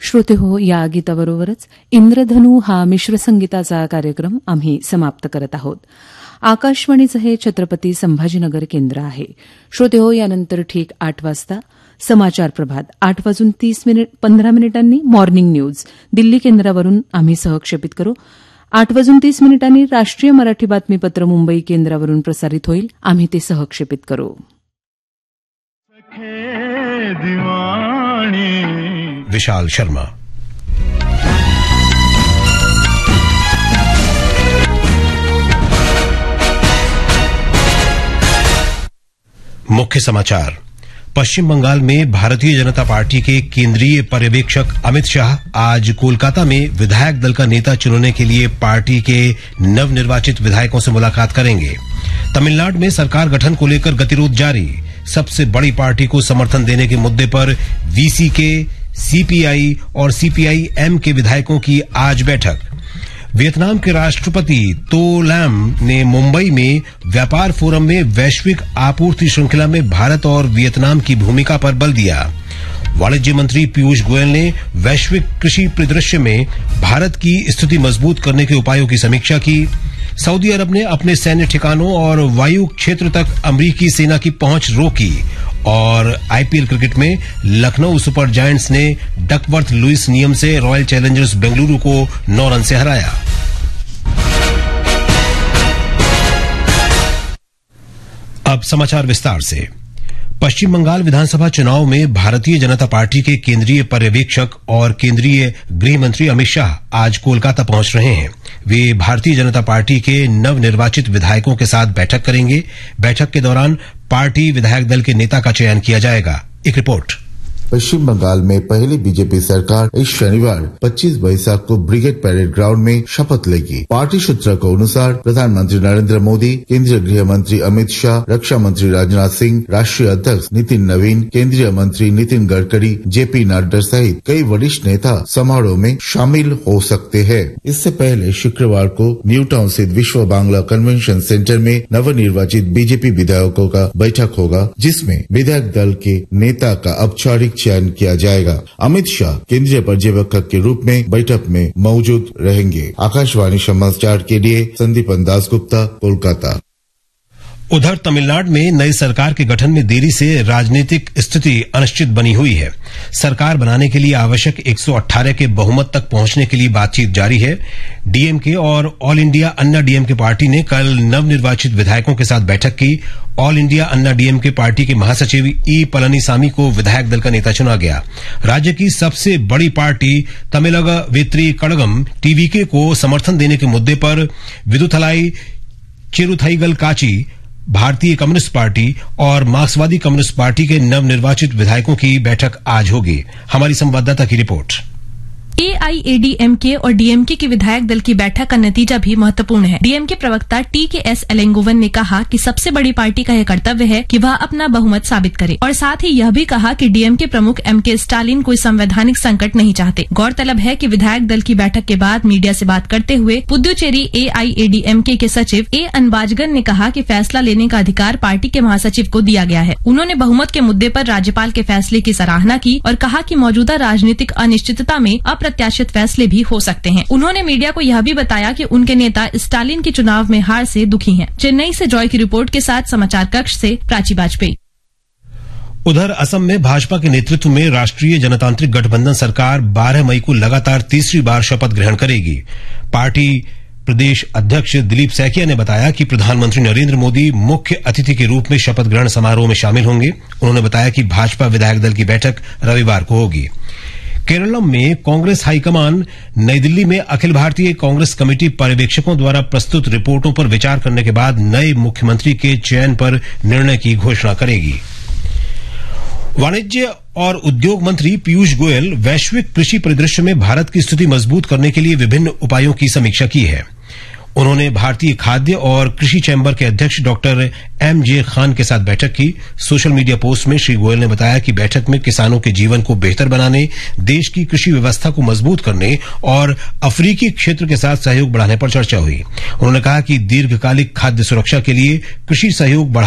श्रोते हो, या गीताबरोबरच इंद्रधनू हा मिश्रसंगीताचा कार्यक्रम आम्ही समाप्त करत आहोत. आकाशवाणीचं हे छत्रपती संभाजीनगर केंद्र आहे. श्रोते हो, यानंतर ठीक 8 वाजता समाचार प्रभात, 8:15 मॉर्निंग न्यूज दिल्ली केंद्रावरून आम्ही सहक्षेपित करू. 8:30 राष्ट्रीय मराठी बातमीपत्र मुंबई केंद्रावरून प्रसारित होईल. आम्ही ते सहक्षेपित करू. विशाल शर्मा. मुख्य समाचार. पश्चिम बंगाल में भारतीय जनता पार्टी के केंद्रीय पर्यवेक्षक अमित शाह आज कोलकाता में विधायक दल का नेता चुनने के लिए पार्टी के नवनिर्वाचित विधायकों से मुलाकात करेंगे. तमिलनाडु में सरकार गठन को लेकर गतिरोध जारी. सबसे बड़ी पार्टी को समर्थन देने के मुद्दे पर वीसीके, सीपीआई और सीपीआई-एम के विधायकों की आज बैठक. वियतनाम के राष्ट्रपति तो लैम ने मुंबई में व्यापार फोरम में वैश्विक आपूर्ति श्रृंखला में भारत और वियतनाम की भूमिका पर बल दिया. वाणिज्य मंत्री पीयूष गोयल ने वैश्विक कृषि परिदृश्य में भारत की स्थिति मजबूत करने के उपायों की समीक्षा की. सऊदी अरब ने अपने सैन्य ठिकानों और वायु क्षेत्र तक अमरीकी सेना की पहुंच रोकी. और आईपीएल क्रिकेट में लखनऊ सुपर जायंट्स ने डकवर्थ लुइस नियम से रॉयल चैलेंजर्स बेंगलुरु को 9 रन से हराया. अब समाचार विस्तार से. पश्चिम बंगाल विधानसभा चुनाव में भारतीय जनता पार्टी के केंद्रीय पर्यवेक्षक और केंद्रीय गृह मंत्री अमित शाह आज कोलकाता पहुंच रहे हैं. वे भारतीय जनता पार्टी के नवनिर्वाचित विधायकों के साथ बैठक करेंगे. बैठक के दौरान पार्टी विधायक दल के नेता का चयन किया जाएगा. एक रिपोर्ट. पश्चिम बंगाल में पहली बीजेपी सरकार इस शनिवार 25 वैशाख को ब्रिगेड परेड ग्राउंड में शपथ लेगी. पार्टी सूत्रों के अनुसार प्रधानमंत्री नरेंद्र मोदी, केंद्रीय गृह मंत्री अमित शाह, रक्षा मंत्री राजनाथ सिंह, राष्ट्रीय अध्यक्ष नितिन नवीन, केंद्रीय मंत्री नितिन गडकरी, जेपी नड्डा सहित कई वरिष्ठ नेता समारोह में शामिल हो सकते हैं. इससे पहले शुक्रवार को न्यू टाउन स्थित विश्व बांग्ला कन्वेंशन सेंटर में नवनिर्वाचित बीजेपी विधायकों का बैठक होगा, जिसमें विधायक दल के नेता का औपचारिक चयन किया जाएगा. अमित शाह केंद्रीय पर्यवेक्षक के रूप में बैठक में मौजूद रहेंगे. आकाशवाणी समाचार के लिए संदीप दासगुप्ता, कोलकाता. उधर तमिलनाडु में नई सरकार के गठन में देरी से राजनीतिक स्थिति अनिश्चित बनी हुई है. सरकार बनाने के लिए आवश्यक 118 के बहुमत तक पहुंचने के लिए बातचीत जारी है. डीएमके और ऑल इंडिया अन्ना डीएमके पार्टी ने कल नवनिर्वाचित विधायकों के साथ बैठक की. ऑल इंडिया अन्ना डीएमके पार्टी के महासचिव ई पलनीसामी को विधायक दल का नेता चुना गया. राज्य की सबसे बड़ी पार्टी तमिलग वेत्री कड़गम टीवीके को समर्थन देने के मुद्दे पर विदुथलाई चिरुथाईगल काची, भारतीय कम्युनिस्ट पार्टी और मार्क्सवादी कम्युनिस्ट पार्टी के नवनिर्वाचित विधायकों की बैठक आज होगी. हमारी संवाददाता की रिपोर्ट. एआईएडीएमके और डीएमके के विधायक दल की बैठक का नतीजा भी महत्वपूर्ण है. डीएमके प्रवक्ता टीकेएस एलेंगोवन ने कहा कि सबसे बड़ी पार्टी का यह कर्तव्य है कि वह अपना बहुमत साबित करे, और साथ ही यह भी कहा कि डीएमके प्रमुख एमके स्टालिन कोई संवैधानिक संकट नहीं चाहते. गौरतलब है कि विधायक दल की बैठक के बाद मीडिया से बात करते हुए पुदुचेरी एआईएडीएमके के सचिव ए अनबाजगन ने कहा कि फैसला लेने का अधिकार पार्टी के महासचिव को दिया गया है. उन्होंने बहुमत के मुद्दे पर राज्यपाल के फैसले की सराहना की और कहा कि मौजूदा राजनीतिक अनिश्चितता में अप्रत्याशित फैसले भी हो सकते हैं. उन्होंने मीडिया को यह भी बताया कि उनके नेता स्टालिन की चुनाव में हार से दुखी हैं. चेन्नई से जॉय की रिपोर्ट के साथ समाचार कक्ष से प्राची वाजपेयी. उधर असम में भाजपा के नेतृत्व में राष्ट्रीय जनतांत्रिक गठबंधन सरकार 12 मई को लगातार तीसरी बार शपथ ग्रहण करेगी. पार्टी प्रदेश अध्यक्ष दिलीप सैकिया ने बताया कि प्रधानमंत्री नरेंद्र मोदी मुख्य अतिथि के रूप में शपथ ग्रहण समारोह में शामिल होंगे. उन्होंने बताया कि भाजपा विधायक दल की बैठक रविवार को होगी. केरलम में कांग्रेस हाईकमान नई दिल्ली में अखिल भारतीय कांग्रेस कमेटी पर्यवेक्षकों द्वारा प्रस्तुत रिपोर्टों पर विचार करने के बाद नए मुख्यमंत्री के चयन पर निर्णय की घोषणा करेगी. वाणिज्य और उद्योग मंत्री पीयूष गोयल वैश्विक कृषि परिदृश्य में भारत की स्थिति मजबूत करने के लिए विभिन्न उपायों की समीक्षा की है. उन्होंने भारतीय खाद्य और कृषि चैम्बर के अध्यक्ष डॉक्टर एमजे खान के साथ बैठक की. सोशल मीडिया पोस्ट में श्री गोयल ने बताया कि बैठक में किसानों के जीवन को बेहतर बनाने, देश की कृषि व्यवस्था को मजबूत करने और अफ्रीकी क्षेत्र के साथ सहयोग बढ़ाने पर चर्चा हुई. उन्होंने कहा कि दीर्घकालिक खाद्य सुरक्षा के लिए कृषि सहयोग